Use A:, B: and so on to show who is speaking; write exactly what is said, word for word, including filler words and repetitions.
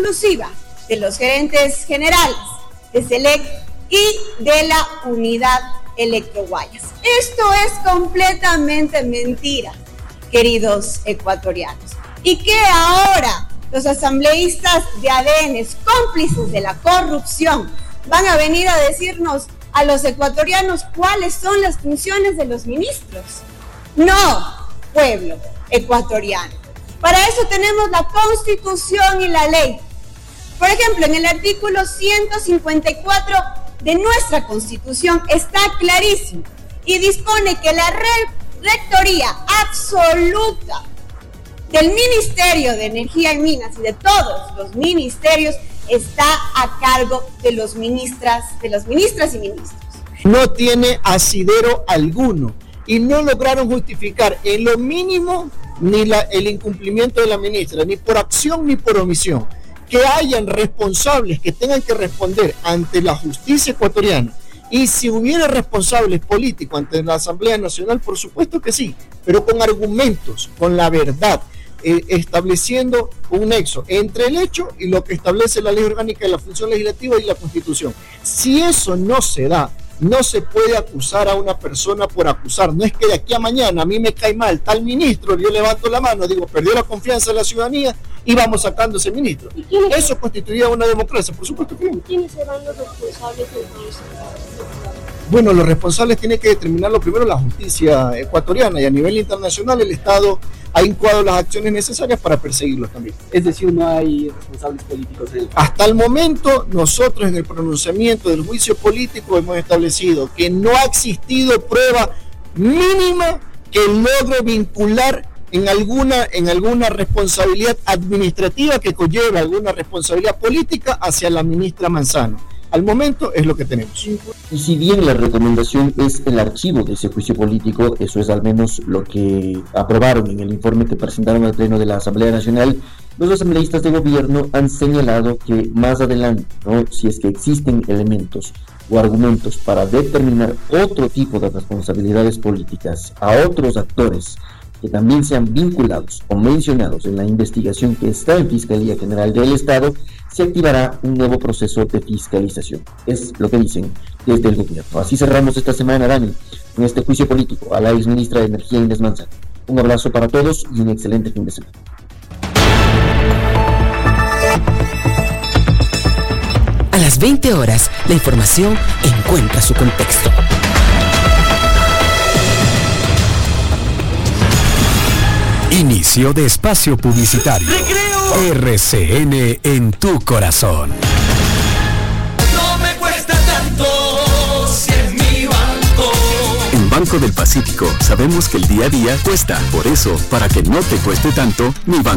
A: exclusiva de los gerentes generales de SELEC y de la unidad Electroguayas. Esto es completamente mentira, queridos ecuatorianos. Y que ahora los asambleístas de A D N, cómplices de la corrupción, van a venir a decirnos a los ecuatorianos cuáles son las funciones de los ministros. No, pueblo ecuatoriano. Para eso tenemos la Constitución y la ley. Por ejemplo, en el artículo ciento cincuenta y cuatro de nuestra Constitución está clarísimo y dispone que la re- rectoría absoluta del Ministerio de Energía y Minas y de todos los ministerios está a cargo de los ministras, de las ministras y ministros.
B: No tiene asidero alguno y no lograron justificar en lo mínimo ni la, el incumplimiento de la ministra, ni por acción ni por omisión. Que hayan responsables que tengan que responder ante la justicia ecuatoriana, y si hubiera responsables políticos ante la Asamblea Nacional, por supuesto que sí, pero con argumentos, con la verdad, eh, estableciendo un nexo entre el hecho y lo que establece la ley orgánica de la función legislativa y la Constitución. Si eso no se da, no se puede acusar a una persona por acusar. No es que de aquí a mañana a mí me cae mal tal ministro, yo levanto la mano, digo, perdió la confianza de la ciudadanía y vamos sacando ese ministro. Eso constituiría una democracia, por supuesto que no.
C: ¿Quiénes serán los responsables de eso?
B: Bueno, los responsables tienen que determinarlo primero la justicia ecuatoriana, y a nivel internacional el Estado ha incoado las acciones necesarias para perseguirlos también.
D: Es decir, no hay responsables políticos en el...
B: Hasta el momento, nosotros en el pronunciamiento del juicio político hemos establecido que no ha existido prueba mínima que logre vincular en alguna, en alguna responsabilidad administrativa que conlleve alguna responsabilidad política hacia la ministra Manzano. Al momento es lo que tenemos.
E: Y si bien la recomendación es el archivo de ese juicio político, eso es al menos lo que aprobaron en el informe que presentaron al Pleno de la Asamblea Nacional, los asambleístas de gobierno han señalado que más adelante, ¿no?, si es que existen elementos o argumentos para determinar otro tipo de responsabilidades políticas a otros actores que también sean vinculados o mencionados en la investigación que está en Fiscalía General del Estado, se activará un nuevo proceso de fiscalización. Es lo que dicen desde el gobierno. Así cerramos esta semana, Dani, en este juicio político a la ex ministra de Energía, Inés Manzano. Un abrazo para todos y un excelente fin de semana.
F: A las veinte horas, la información encuentra su contexto.
G: Inicio de espacio publicitario. ¡Recreo! R C N en tu corazón.
H: No me cuesta tanto si es mi banco.
G: En Banco del Pacífico sabemos que el día a día cuesta. Por eso, para que no te cueste tanto, mi banco